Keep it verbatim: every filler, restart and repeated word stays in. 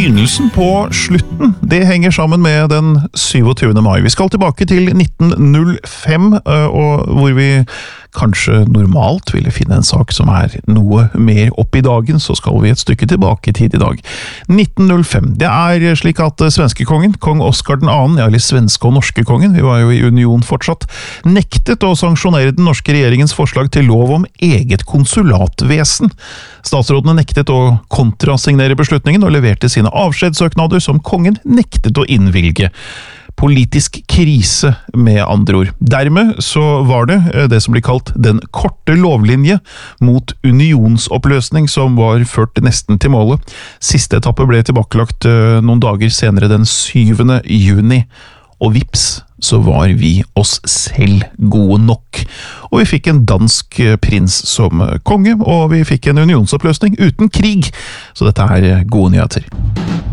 begynnelsen på slutten, det henger sammen med den syvogtyvende mai. Vi skal tilbake til nitten null fem, og hvor vi kanskje normalt ville finne en sak som er noe mer opp i dagen, så skal vi et stykke tilbake i tid i dag. nitten null fem, det er slik at svenskekongen, kong Oscar den andre, ja, eller svenske og norske kongen, vi var jo i union fortsatt, nektet å sanksjonere den norske regjeringens forslag til lov om eget konsulatvesen. Statsrådene nektet å kontrasignere beslutningen og leverte sine avskjedssøknader som kongen nektet å innvilge. Politisk krise, med andre ord. Dermed så var det det som blir kalt den korte lovlinje mot unionsoppløsning som var ført nesten til målet. Siste etappe ble tilbakelagt noen dager senere den syvende juni, og vips, så var vi oss selv gode nok. Og vi fikk en dansk prins som konge, og vi fikk en unionsoppløsning uten krig. Så dette er gode nyheter.